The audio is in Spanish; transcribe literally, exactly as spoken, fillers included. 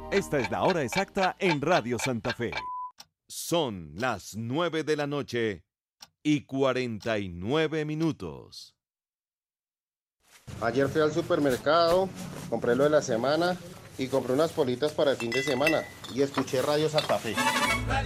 Esta es la hora exacta en Radio Santa Fe. Son las nueve de la noche y cuarenta y nueve minutos. Ayer fui al supermercado, compré lo de la semana y compré unas politas para el fin de semana y escuché Radio Santa Fe.